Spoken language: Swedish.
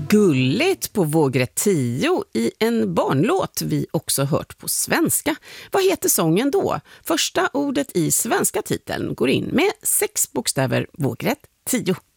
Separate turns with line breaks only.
gulligt på vågrätt 10 i en barnlåt vi också hört på svenska. Vad heter sången då? Första ordet i svenska titeln går in med 6 bokstäver, vågrätt 10.